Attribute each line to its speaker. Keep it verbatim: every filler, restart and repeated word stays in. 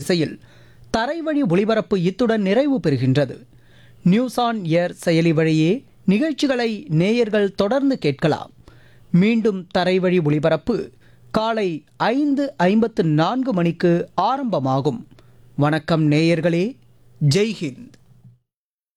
Speaker 1: அலைவரிசையில் தரைவழி ஒளிபரப்பு இத்துடன் நிறைவு பெறுகின்றது. நியூஸ் ஆன் ஏர் செயலி வழியே நிகழ்ச்சிகளை நேயர்கள் தொடர்ந்து கேட்கலாம். மீண்டும் தரைவழி ஒளிபரப்பு காலை ஐந்து ஐம்பத்து நான்கு மணிக்கு ஆரம்பமாகும். வணக்கம் நேயர்களே, ஜெய்ஹிந்த்.